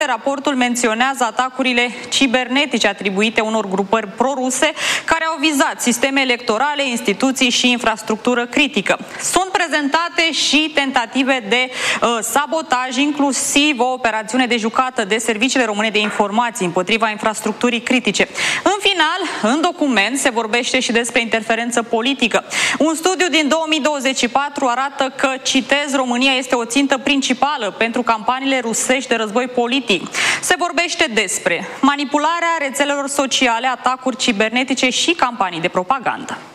Raportul menționează atacurile cibernetice atribuite unor grupări pro-ruse care au vizat sisteme electorale, instituții și infrastructură critică. Sunt prezentate și tentative de sabotaj, inclusiv o operațiune dejucată de serviciile române de informații împotriva infrastructurii critice. În final, în document se vorbește și despre interferență politică. Un studiu din 2024 arată că, citez, România este o țintă principală pentru campaniile rusești de război politic. Se vorbește despre manipularea rețelelor sociale, atacuri cibernetice și campanii de propagandă.